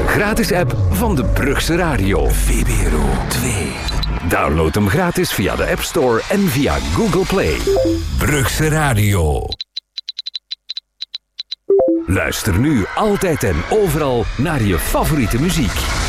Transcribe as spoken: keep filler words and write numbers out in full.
gratis app van de Brugse Radio. V B R O twee. Download hem gratis via de App Store en via Google Play. Brugse Radio. Luister nu altijd en overal naar je favoriete muziek.